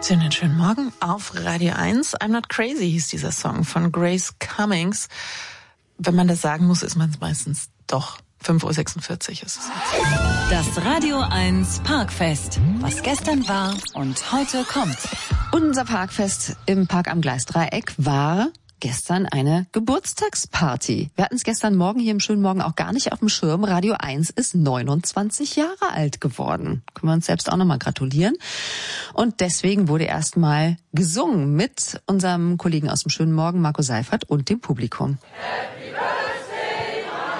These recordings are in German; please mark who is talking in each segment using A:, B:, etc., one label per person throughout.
A: Schönen schönen Morgen auf Radio 1. I'm Not Crazy hieß dieser Song von Grace Cummings. Wenn man das sagen muss, ist man es meistens doch. 5:46 Uhr ist es.
B: Das Radio 1 Parkfest. Was gestern war und heute kommt.
C: Unser Parkfest im Park am Gleisdreieck war gestern eine Geburtstagsparty. Wir hatten es gestern Morgen hier im schönen Morgen auch gar nicht auf dem Schirm. Radio 1 ist 29 Jahre alt geworden. Können wir uns selbst auch nochmal gratulieren. Und deswegen wurde erstmal gesungen mit unserem Kollegen aus dem schönen Morgen, Marco Seifert, und dem Publikum.
D: Happy Birthday,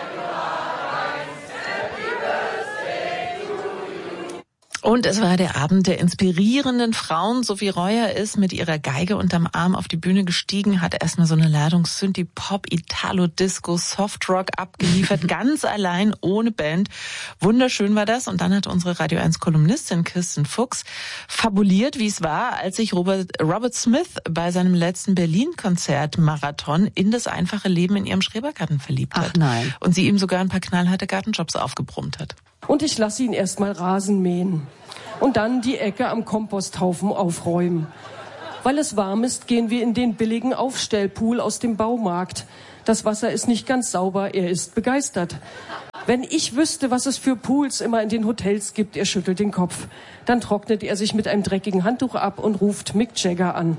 D: Radio 1. Happy Birthday to you.
A: Und es war der Abend der inspirierenden Frauen. Sophie Reuer ist mit ihrer Geige unterm Arm auf die Bühne gestiegen, hat erstmal so eine Ladung Synthie-Pop, Italo-Disco, Softrock abgeliefert, ganz allein, ohne Band. Wunderschön war das. Und dann hat unsere Radio 1-Kolumnistin Kirsten Fuchs fabuliert, wie es war, als sich Robert Smith bei seinem letzten Berlin-Konzert-Marathon in das einfache Leben in ihrem Schrebergarten verliebt hat.
C: Ach nein.
A: Und sie ihm sogar ein paar knallharte Gartenjobs aufgebrummt hat.
E: Und ich lasse ihn erstmal Rasen mähen und dann die Ecke am Komposthaufen aufräumen. Weil es warm ist, gehen wir in den billigen Aufstellpool aus dem Baumarkt. Das Wasser ist nicht ganz sauber, er ist begeistert. Wenn ich wüsste, was es für Pools immer in den Hotels gibt, er schüttelt den Kopf. Dann trocknet er sich mit einem dreckigen Handtuch ab und ruft Mick Jagger an.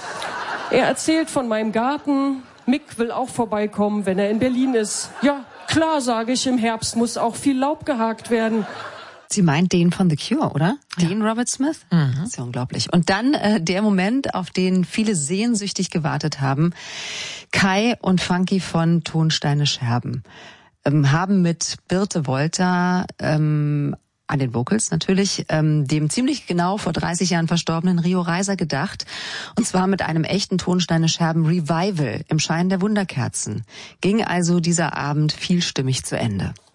E: Er erzählt von meinem Garten. Mick will auch vorbeikommen, wenn er in Berlin ist. Ja, klar, sage ich, im Herbst muss auch viel Laub gehakt werden.
C: Sie meint den von The Cure, oder?
A: Ja.
C: Den Robert Smith? Mhm. Das ist ja unglaublich. Und dann der Moment, auf den viele sehnsüchtig gewartet haben. Kai und Funky von Tonsteine Scherben haben mit Birte Wolter an den Vocals natürlich, dem ziemlich genau vor 30 Jahren verstorbenen Rio Reiser gedacht. Und zwar mit einem echten Tonsteine Scherben Revival im Schein der Wunderkerzen. Ging also dieser Abend vielstimmig zu Ende.